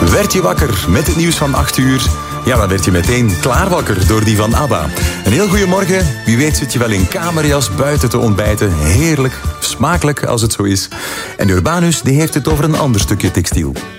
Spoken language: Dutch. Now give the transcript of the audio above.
Werd je wakker met het nieuws van 8 uur? Ja, dan werd je meteen klaarwakker door die van ABBA. Een heel goede morgen. Wie weet zit je wel in kamerjas buiten te ontbijten. Heerlijk, smakelijk als het zo is. En Urbanus die heeft het over een ander stukje textiel.